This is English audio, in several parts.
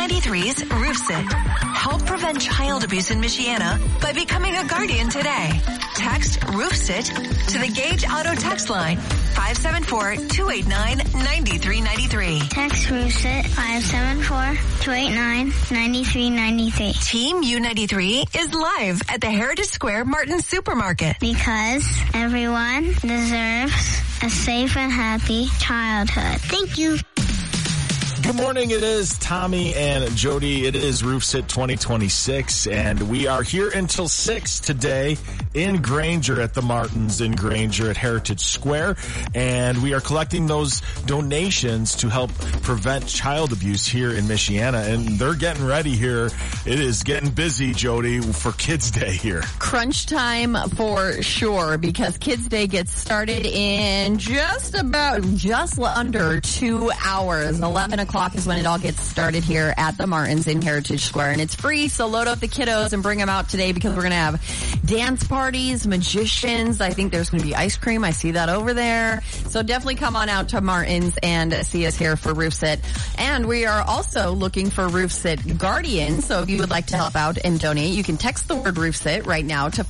U93's Roof Sit. Help prevent child abuse in Michiana by becoming a guardian today. Text Roof Sit to the Gage Auto text line 574-289-9393. Text Roof Sit 574-289-9393. Team U93 is live at the Heritage Square Martin Supermarket. Because everyone deserves a safe and happy childhood. Thank you. Good morning. It is Tommy and Jody. It is Roof Sit 2026, and we are here until 6 today in Granger at the Martins in Granger at Heritage Square, and we are collecting those donations to help prevent child abuse here in Michiana, and they're getting ready here. It is getting busy, Jody, for Kids Day here. Crunch time for sure, because Kids Day gets started in just under 2 hours. 11 o'clock is when it all gets started here at the Martins in Heritage Square, and it's free, so load up the kiddos and bring them out today, because we're going to have dance parties, magicians. I think there's going to be ice cream. I see that over there. So definitely come on out to Martins and see us here for Roof Sit. And we are also looking for Roof Sit guardians, so if you would like to help out and donate, you can text the word Roof Sit right now to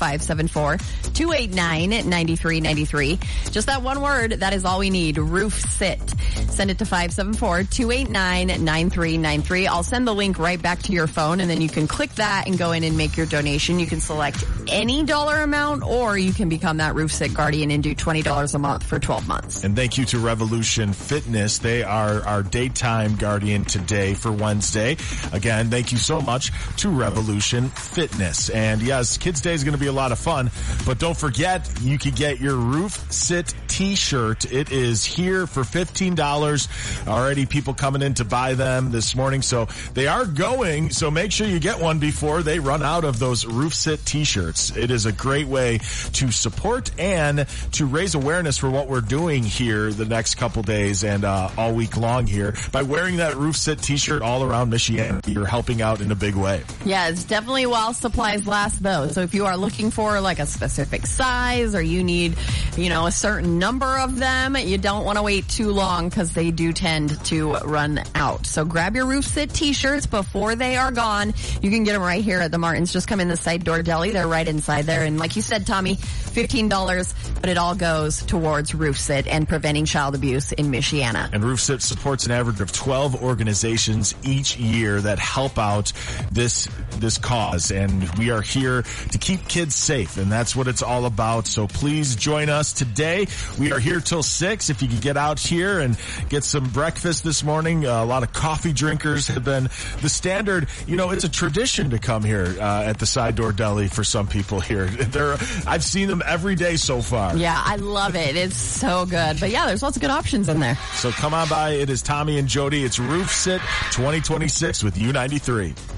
574-289-9393. Just that one word, that is all we need, Roof Sit. Send it to 574-289-9393. I'll send the link right back to your phone, and then you can click that and go in and make your donation. You can select any dollar amount, or you can become that Roof Sit guardian and do $20 a month for 12 months. And thank you to Revolution Fitness. They are our daytime guardian today for Wednesday. Again, thank you so much to Revolution Fitness. And yes, Kids Day is going to be a lot of fun, but don't forget, you can get your Roof Sit t-shirt. It is here for $15. Already people coming in to buy them this morning, so they are going, so make sure you get one before they run out of those Roof Sit t-shirts. It is a great way to support and to raise awareness for what we're doing here the next couple days and all week long here. By wearing that Roof Sit t-shirt all around Michigan, you're helping out in a big way. Yeah, it's definitely while supplies last, though. So if you are looking for like a specific size, or you need, a certain number of them, you don't want to wait too long, because they do tend to run out. So grab your Roof Sit t-shirts before they are gone. You can get them right here at the Martins. Just come in the side door deli. They're right inside there. And like you said, Tommy, $15, but it all goes towards Roof Sit and preventing child abuse in Michiana. And Roof Sit supports an average of 12 organizations each year that help out this cause. And we are here to keep kids safe, and that's what it's all about. So please join us today. We are here till 6. If you could get out here and get some breakfast this morning. A lot of coffee drinkers have been the standard. It's a tradition to come here at the side door deli for some people here. I've seen them every day so far. Yeah, I love it. It's so good. But yeah, there's lots of good options in there. So come on by. It is Tommy and Jody. It's Roof Sit 2026 with U93.